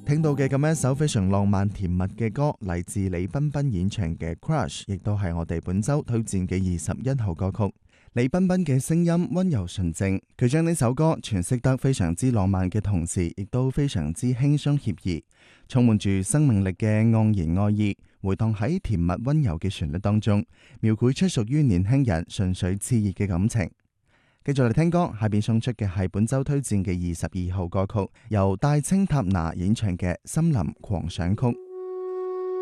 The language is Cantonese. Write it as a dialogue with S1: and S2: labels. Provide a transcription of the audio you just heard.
S1: 聽到嘅咁一首非常浪漫甜蜜嘅歌，嚟自李彬彬演唱嘅《Crush》，亦都係我哋本周推薦嘅21號歌曲。李彬彬嘅聲音溫柔純正，佢將呢首歌詮釋得非常之浪漫嘅同時，亦都非常之輕鬆愜意，充滿住生命力嘅盎然愛意，回蕩喺甜蜜溫柔嘅旋律當中，描繪出屬於年輕人純粹熾熱嘅感情。繼續嚟聽歌，下邊送出嘅係本周推薦嘅22號歌曲，由戴青塔娜演唱嘅《森林狂想曲》。